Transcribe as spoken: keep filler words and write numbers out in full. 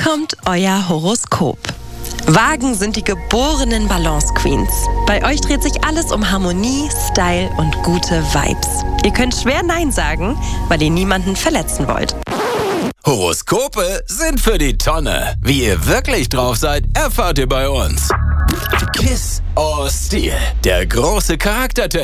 kommt euer Horoskop. Wagen sind die geborenen Balance Queens. Bei euch dreht sich alles um Harmonie, Style und gute Vibes. Ihr könnt schwer Nein sagen, weil ihr niemanden verletzen wollt. Horoskope sind für die Tonne. Wie ihr wirklich drauf seid, erfahrt ihr bei uns. Kiss or Steal, der große Charaktertest.